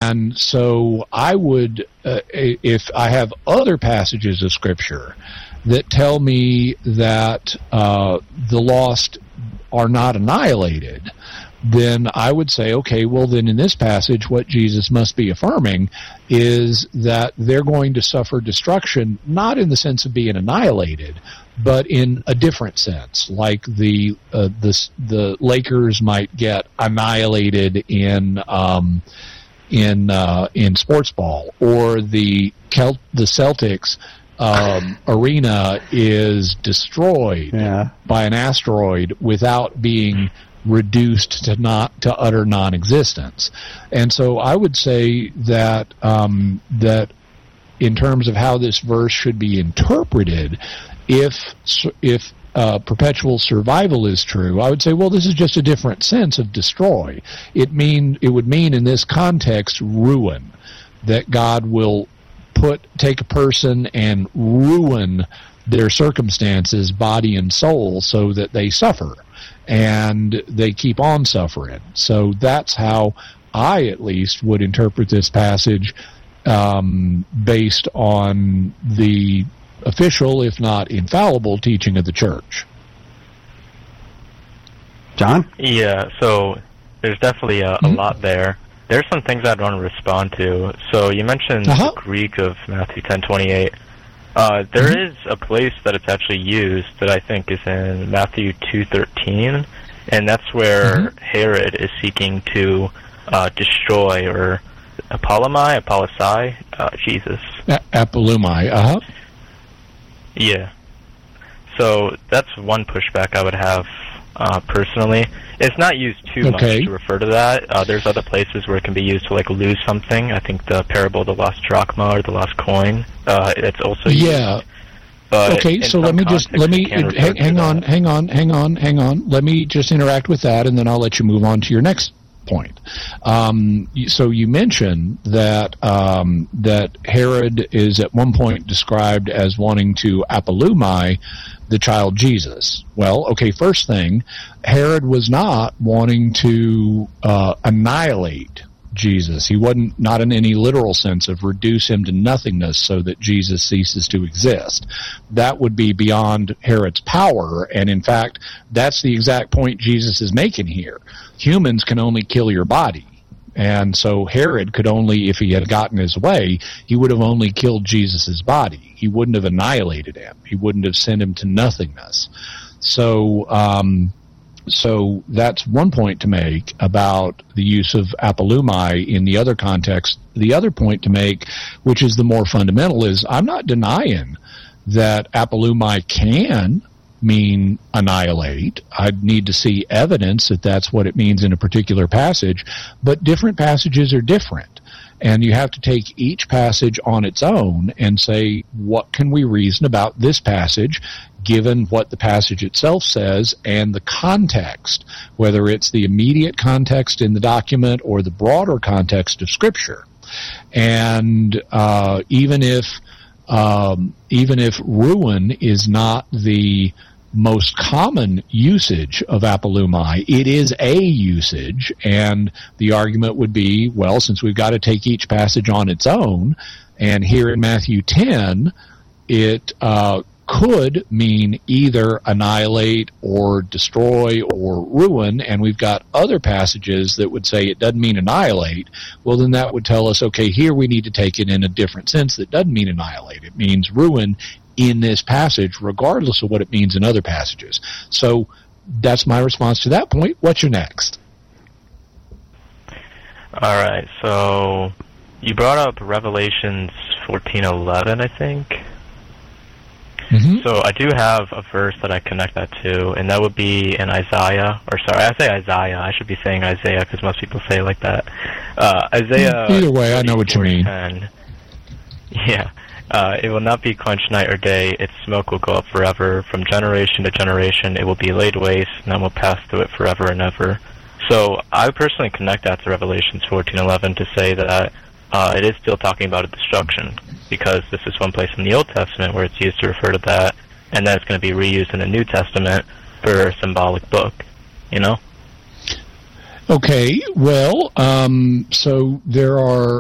And so I would, if I have other passages of Scripture that tell me that the lost are not annihilated, then I would say, okay, well then in this passage what Jesus must be affirming is that they're going to suffer destruction, not in the sense of being annihilated, but in a different sense, like the Lakers might get annihilated in sports ball, or the Celtics arena is destroyed by an asteroid without being reduced to utter non-existence. And so I would say that that in terms of how this verse should be interpreted, if perpetual survival is true, I would say, well, this is just a different sense of destroy. It would mean in this context ruin, that God will take a person and ruin their circumstances, body and soul, so that they suffer and they keep on suffering. So that's how I at least would interpret this passage, based on the official, if not infallible, teaching of the church. John? Yeah, so there's definitely a lot there. There's some things I'd want to respond to. So you mentioned the Greek of Matthew 10:28. There is a place that it's actually used that I think is in Matthew 2:13, and that's where Herod is seeking to destroy, or apollusai, Jesus. Apolumai, Yeah. So that's one pushback I would have personally. It's not used too much to refer to that. There's other places where it can be used to like lose something. I think the parable of the lost drachma or the lost coin. It's also used. Yeah. But so hang on. Let me just interact with that, and then I'll let you move on to your next point. So you mentioned that that Herod is at one point described as wanting to apolumai the child Jesus. Well, first thing, Herod was not wanting to annihilate Jesus. He wasn't, not in any literal sense of reduce him to nothingness so that Jesus ceases to exist. That would be beyond Herod's power, and in fact, that's the exact point Jesus is making here. Humans can only kill your body. And so Herod could only, if he had gotten his way, he would have only killed Jesus' body. He wouldn't have annihilated him. He wouldn't have sent him to nothingness. So that's one point to make about the use of apolumai in the other context. The other point to make, which is the more fundamental, is I'm not denying that apolumai can mean annihilate. I'd need to see evidence that that's what it means in a particular passage, but different passages are different. And you have to take each passage on its own and say, what can we reason about this passage, given what the passage itself says and the context, whether it's the immediate context in the document or the broader context of Scripture. And even if ruin is not the most common usage of apolumai, it is a usage, and the argument would be, well, since we've got to take each passage on its own, and here in Matthew 10, it could mean either annihilate or destroy or ruin, and we've got other passages that would say it doesn't mean annihilate, well, then that would tell us, okay, here we need to take it in a different sense that doesn't mean annihilate. It means ruin in this passage, regardless of what it means in other passages. So that's my response to that point. What's your next? All right, so you brought up Revelations 14:11, I think. So I do have a verse that I connect that to, and that would be in Isaiah, or sorry, I say Isaiah, I should be saying Isaiah because most people say it like that. Isaiah. Either way, I know what you mean. Yeah. It will not be quenched night or day, its smoke will go up forever. From generation to generation it will be laid waste, none will pass through it forever and ever. So I personally connect that to Revelations 14:11 to say that it is still talking about a destruction, because this is one place in the Old Testament where it's used to refer to that, and then it's going to be reused in the New Testament for a symbolic book, you know? Okay, well, so there are